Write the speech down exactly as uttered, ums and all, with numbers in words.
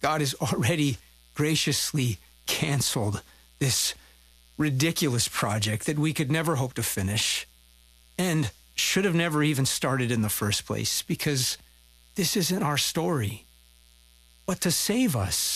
God has already graciously canceled this ridiculous project that we could never hope to finish and should have never even started in the first place, because this isn't our story. But to save us,